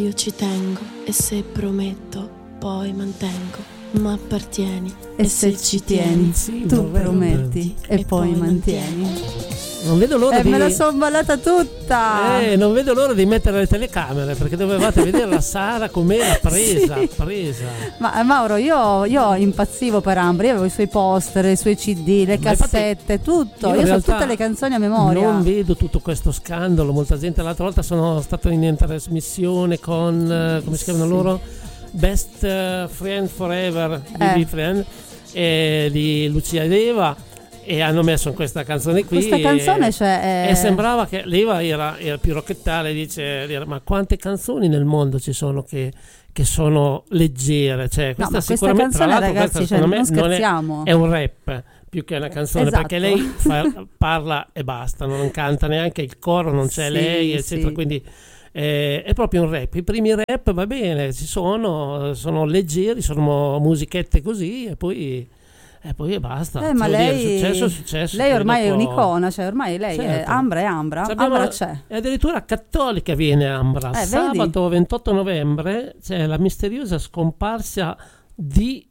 Io ci tengo e se prometto poi mantengo, ma appartieni e se ci tieni, sì, tu prometti e poi mantieni. Non vedo l'ora me la sono ballata tutta. Non vedo l'ora di mettere le telecamere, perché dovevate vedere la Sara com'era presa, Sì. presa. Ma Mauro, io impazzivo per Ambra, io avevo i suoi poster, i suoi CD, le cassette, tutto. Io so tutte le canzoni a memoria. Non vedo tutto questo scandalo. Molta gente, l'altra volta sono stato in trasmissione con come si chiamano loro? Best Friend Forever, BB Friend, di Lucia ed Eva. E hanno messo questa canzone qui. Questa canzone e sembrava che l'Eva era più rocchettale, dice, ma quante canzoni nel mondo ci sono che sono leggere, cioè questa, no, sicuramente questa canzone, tra l'altro, ragazzi, secondo me non scherziamo, non è un rap più che una canzone, esatto. perché lei parla e basta, non canta neanche il coro, non c'è lei, eccetera, sì. Quindi è proprio un rap. I primi rap, va bene, sono leggeri, sono musichette così e poi basta. Ma lei, successo. lei ormai è un'icona, cioè ormai lei è Ambra, Ambra c'è. E addirittura cattolica viene Ambra. Sabato 28 novembre c'è la misteriosa scomparsa di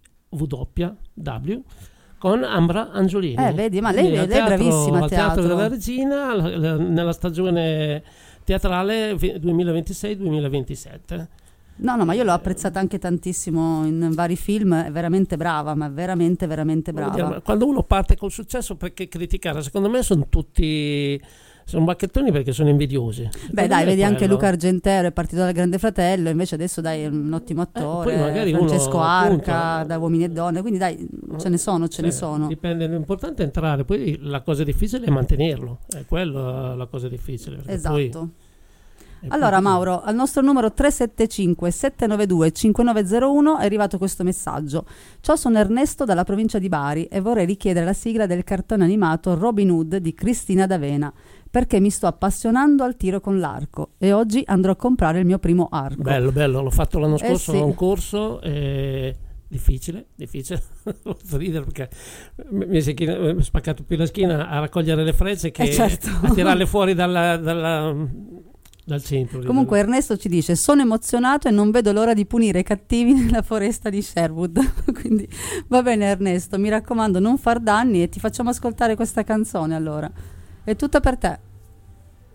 WW con Ambra Angiolini. Vedi, ma lei è bravissima al Teatro della Regina nella stagione teatrale 2026-2027. No, ma io l'ho apprezzata anche tantissimo in vari film, è veramente brava, ma veramente, veramente brava. Quando uno parte col successo, perché criticare? Secondo me sono bacchettoni perché sono invidiosi. Vedi anche Luca Argentero è partito dal Grande Fratello, invece adesso è un ottimo attore, Francesco Arca, da Uomini e Donne, quindi ce ne sono. Dipende, l'importante è entrare, poi la cosa difficile è mantenerlo, è quello la cosa difficile. Esatto. Allora Mauro, al nostro numero 375 792 5901 è arrivato questo messaggio. Ciao, sono Ernesto dalla provincia di Bari e vorrei richiedere la sigla del cartone animato Robin Hood di Cristina D'Avena, perché mi sto appassionando al tiro con l'arco e oggi andrò a comprare il mio primo arco. Bello, l'ho fatto l'anno scorso a un corso difficile devo ridere perché mi si è spaccato più la schiena a raccogliere le frecce che a tirarle fuori dal centro. Comunque Ernesto ci dice: sono emozionato e non vedo l'ora di punire i cattivi nella foresta di Sherwood. Quindi va bene Ernesto, mi raccomando non far danni e ti facciamo ascoltare questa canzone. Allora è tutta per te.